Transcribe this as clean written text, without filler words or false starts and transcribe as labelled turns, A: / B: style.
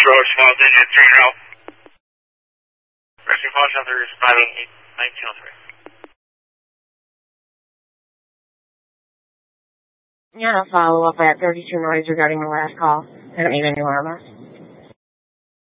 A: Road, small digit 3 help. Rescue call shelter is 588-1903.
B: Yeah, I'll follow up at 32 noise regarding the last call. I don't need any more of us.